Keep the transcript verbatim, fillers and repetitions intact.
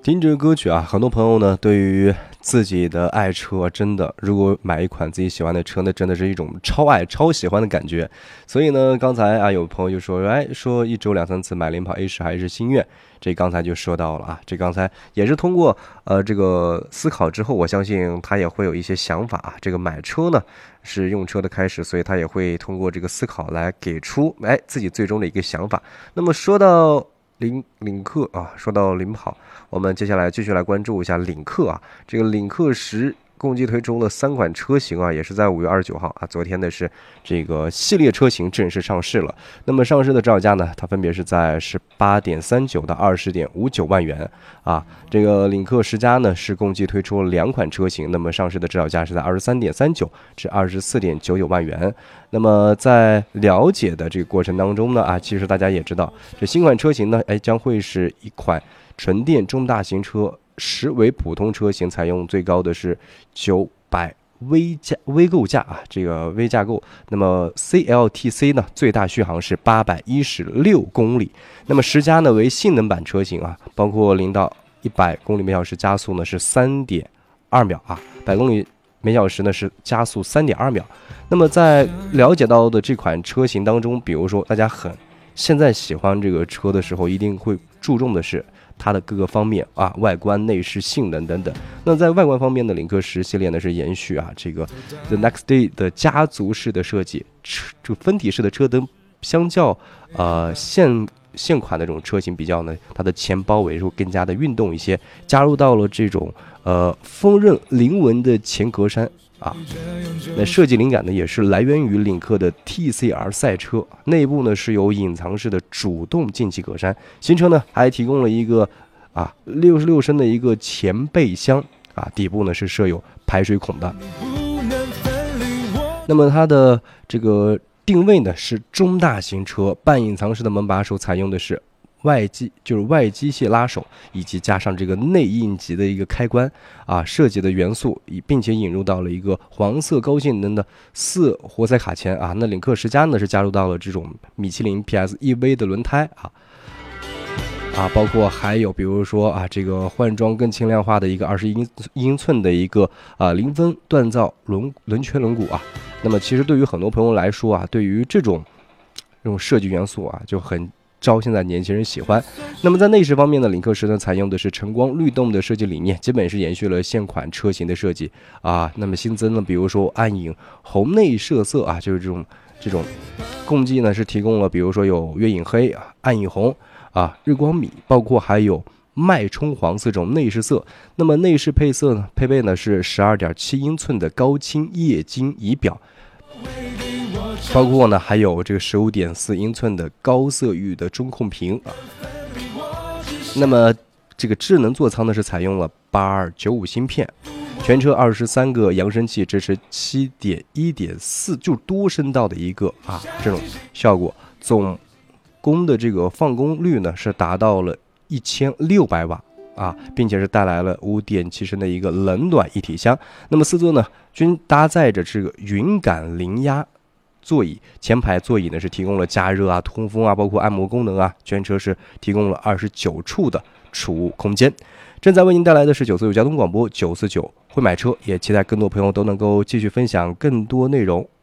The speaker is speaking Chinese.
听这个歌曲啊，很多朋友呢对于自己的爱车，真的如果买一款自己喜欢的车，那真的是一种超爱、超喜欢的感觉。所以呢，刚才啊有朋友就说，哎，说一周两三次买领跑 A 十还是心愿，这刚才就说到了啊。这刚才也是通过呃这个思考之后，我相信他也会有一些想法啊。这个买车呢是用车的开始，所以他也会通过这个思考来给出哎自己最终的一个想法。那么说到领领克啊，说到领跑，我们接下来继续来关注一下领克啊。这个领克十共计推出了三款车型啊，也是在五月二十九号啊，昨天的是这个系列车型正式上市了。那么上市的指导价呢，它分别是在十八点三九到二十点五九万元啊。这个领克十加呢是共计推出了两款车型，那么上市的指导价是在二十三点三九至二十四点九九万元。那么在了解的这个过程当中呢啊，其实大家也知道，这新款车型呢，哎，将会是一款纯电中大型车。十为普通车型，采用最高的是九百微价微购价啊，这个微价购。那么 C L T C 呢，最大续航是八百一十六公里。那么十加呢为性能版车型啊，包括零到一百公里每小时加速呢是三点二秒啊，百公里每小时呢是加速三点二秒。那么在了解到的这款车型当中，比如说大家很现在喜欢这个车的时候，一定会注重的是它的各个方面啊，外观、内饰、性能等等。那在外观方面的领克十系列呢是延续啊这个 The Next Day 的家族式的设计，这个分体式的车灯相较呃现现款的这种车型比较呢，它的前包围会更加的运动一些，加入到了这种呃锋刃菱纹的前格栅啊。那设计灵感呢也是来源于领克的 T C R 赛车，内部呢是有隐藏式的主动进气格栅，新车呢还提供了一个啊六十六升的一个前备箱啊，底部呢是设有排水孔的。那么它的这个定位呢是中大型车，半隐藏式的门把手采用的是外机就是外机械拉手，以及加上这个内应急的一个开关啊，设计的元素，并且引入到了一个黄色高性能的四活塞卡钳啊。那领克十加呢是加入到了这种米其林 P S E V 的轮胎啊啊，包括还有比如说啊这个换装更轻量化的一个二十一英寸的一个啊零分锻造轮轮圈轮毂啊。那么其实对于很多朋友来说啊，对于这种这种设计元素啊就很招现在年轻人喜欢。那么在内饰方面呢，领克十呢采用的是晨光律动的设计理念，基本是延续了现款车型的设计啊。那么新增了比如说暗影红内设色啊，就是这种这种共计呢是提供了比如说有月影黑啊、暗影红啊、日光米，包括还有脉冲黄四种内饰色。那么内饰配色呢，配备呢是 十二点七英寸的高清液晶仪表，包括呢还有这个 十五点四英寸的高色域的中控屏啊。那么这个智能座舱呢是采用了八二九五芯片，全车二十三个扬声器，支持 七点一点四 就多声道的一个啊这种效果，总功的这个放功率呢是达到了一千六百瓦啊，并且是带来了 五点七升的一个冷暖一体箱。那么四座呢均搭载着这个云感零压座椅，前排座椅呢是提供了加热啊、通风啊，包括按摩功能啊，全车是提供了二十九处的储物空间。正在为您带来的是九四九交通广播九四九会买车，也期待更多朋友都能够继续分享更多内容。